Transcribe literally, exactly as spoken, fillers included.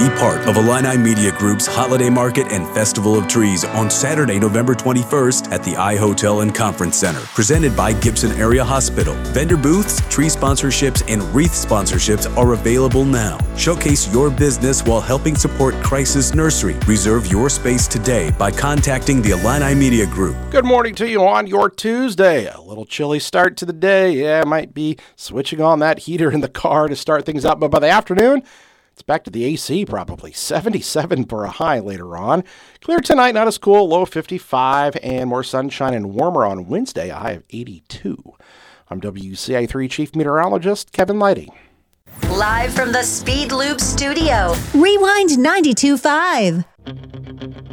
part of Illini Media Group's Holiday Market and Festival of Trees on Saturday, November twenty-first at the I Hotel and Conference Center, presented by Gibson Area Hospital. Vendor booths, tree sponsorships, and wreath sponsorships are available now. Showcase your business while helping support Crisis Nursery. Reserve your space today by contacting the Illini Media Group. Good morning to you on your Tuesday. A little chilly start to the day. Yeah, might be switching on that heater in the car to start things up, but by the afternoon, it's back to the A C probably. seventy-seven for a high later on. Clear tonight, not as cool, low fifty-five, and more sunshine and warmer on Wednesday, a high of eighty-two. I'm W C I three Chief Meteorologist Kevin Lighty. Live from the Speed Loop studio. Rewind ninety-two point five.